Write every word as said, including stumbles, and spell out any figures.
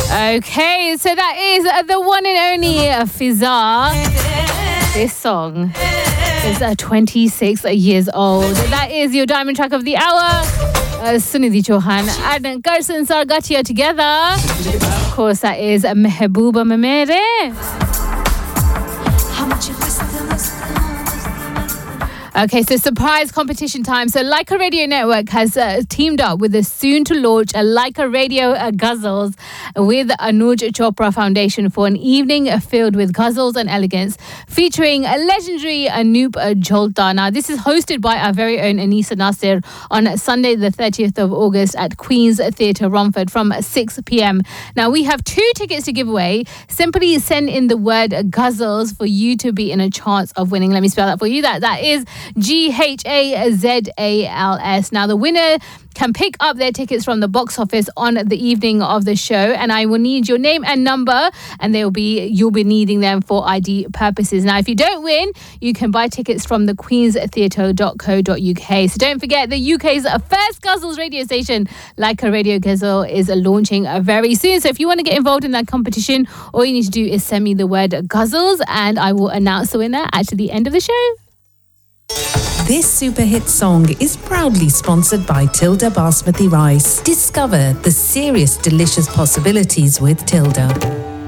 Okay, so that is the one and only Fiza. This song is uh, twenty-six years old. That is your diamond track of the hour. Uh, Sunidhi Chauhan and Garson Sargatia together. Of course, that is Mehbooba Mere. Okay, so surprise competition time. So Leica Radio Network has uh, teamed up with the soon-to-launch uh, Leica Radio uh, Ghazals with Anuj Chopra Foundation for an evening filled with ghazals and elegance, featuring a legendary Anoop Jolta. Now, this is hosted by our very own Anisa Nasir on Sunday, the thirtieth of August at Queen's Theatre, Romford from six p.m. Now, we have two tickets to give away. Simply send in the word ghazals for you to be in a chance of winning. Let me spell that for you. That That is G H A Z A L S. Now, the winner can pick up their tickets from the box office on the evening of the show, and I will need your name and number, and they'll be you'll be needing them for I D purposes. Now, if you don't win, you can buy tickets from the queens theatre dot co dot uk. So don't forget, the U K's first Ghazals radio station, Leica Radio Ghazal, is launching very soon. So if you want to get involved in that competition, all you need to do is send me the word Ghazals, and I will announce the winner at the end of the show. This super hit song is proudly sponsored by Tilda Basmati Rice. Discover the serious delicious possibilities with Tilda.